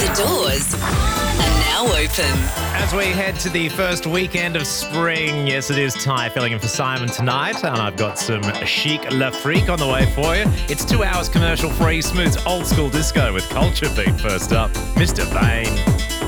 doors are now open. As we head to the first weekend of spring, yes, it is Ty filling in for Simon tonight, and I've got some chic La Freak on the way for you. It's 2 hours commercial-free, smooth old-school disco with Culture Beat first up. Mr. Vane.